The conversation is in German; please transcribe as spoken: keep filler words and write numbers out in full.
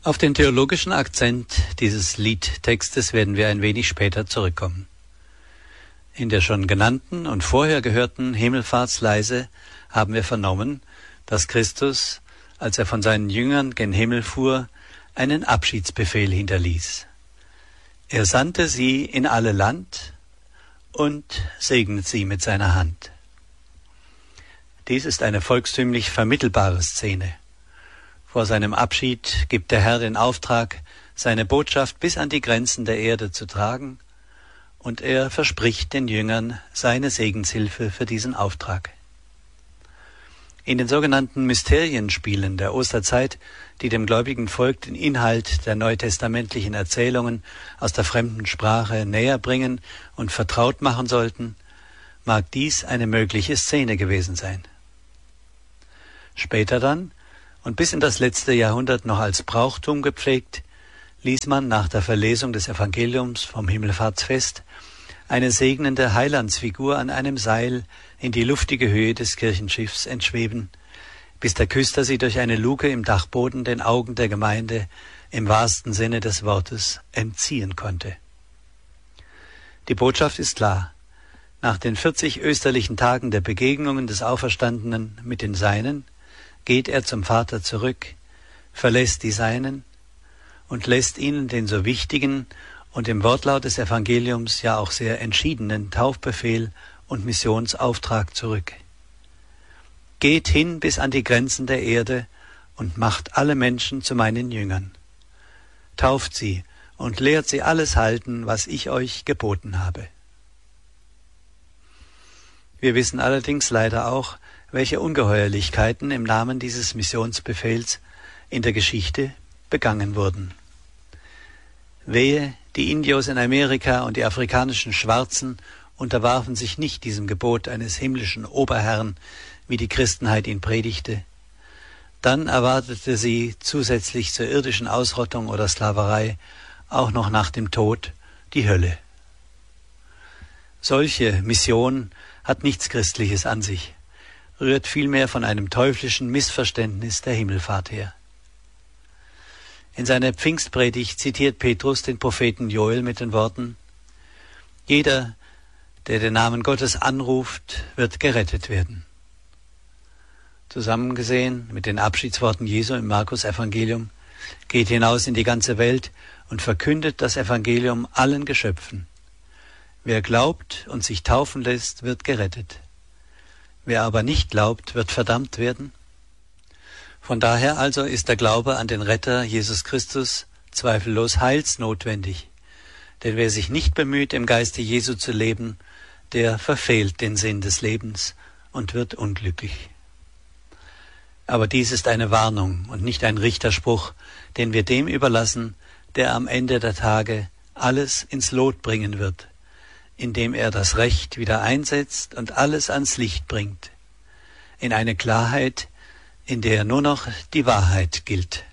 Auf den theologischen Akzent dieses Liedtextes werden wir ein wenig später zurückkommen. In der schon genannten und vorher gehörten Himmelfahrtsleise haben wir vernommen, dass Christus, als er von seinen Jüngern gen Himmel fuhr, einen Abschiedsbefehl hinterließ. Er sandte sie in alle Land und segnet sie mit seiner Hand. Dies ist eine volkstümlich vermittelbare Szene. Vor seinem Abschied gibt der Herr den Auftrag, seine Botschaft bis an die Grenzen der Erde zu tragen, und er verspricht den Jüngern seine Segenshilfe für diesen Auftrag. In den sogenannten Mysterienspielen der Osterzeit, die dem gläubigen Volk den Inhalt der neutestamentlichen Erzählungen aus der fremden Sprache näher bringen und vertraut machen sollten, mag dies eine mögliche Szene gewesen sein. Später dann, und bis in das letzte Jahrhundert noch als Brauchtum gepflegt, ließ man nach der Verlesung des Evangeliums vom Himmelfahrtsfest eine segnende Heilandsfigur an einem Seil in die luftige Höhe des Kirchenschiffs entschweben, bis der Küster sie durch eine Luke im Dachboden den Augen der Gemeinde im wahrsten Sinne des Wortes entziehen konnte. Die Botschaft ist klar. Nach den vierzig österlichen Tagen der Begegnungen des Auferstandenen mit den Seinen geht er zum Vater zurück, verlässt die Seinen und lässt ihnen den so wichtigen und im Wortlaut des Evangeliums ja auch sehr entschiedenen Taufbefehl und Missionsauftrag zurück. Geht hin bis an die Grenzen der Erde und macht alle Menschen zu meinen Jüngern. Tauft sie und lehrt sie alles halten, was ich euch geboten habe. Wir wissen allerdings leider auch, welche Ungeheuerlichkeiten im Namen dieses Missionsbefehls in der Geschichte begangen wurden. Wehe, die Indios in Amerika und die afrikanischen Schwarzen unterwarfen sich nicht diesem Gebot eines himmlischen Oberherrn, wie die Christenheit ihn predigte. Dann erwartete sie zusätzlich zur irdischen Ausrottung oder Sklaverei auch noch nach dem Tod die Hölle. Solche Mission hat nichts Christliches an sich, rührt vielmehr von einem teuflischen Missverständnis der Himmelfahrt her. In seiner Pfingstpredigt zitiert Petrus den Propheten Joel mit den Worten: Jeder, der den Namen Gottes anruft, wird gerettet werden. Zusammengesehen mit den Abschiedsworten Jesu im Markus-Evangelium: Geht hinaus in die ganze Welt und verkündet das Evangelium allen Geschöpfen. Wer glaubt und sich taufen lässt, wird gerettet. Wer aber nicht glaubt, wird verdammt werden. Von daher also ist der Glaube an den Retter Jesus Christus zweifellos heilsnotwendig. Denn wer sich nicht bemüht, im Geiste Jesu zu leben, der verfehlt den Sinn des Lebens und wird unglücklich. Aber dies ist eine Warnung und nicht ein Richterspruch, den wir dem überlassen, der am Ende der Tage alles ins Lot bringen wird, indem er das Recht wieder einsetzt und alles ans Licht bringt, in eine Klarheit, in der nur noch die Wahrheit gilt.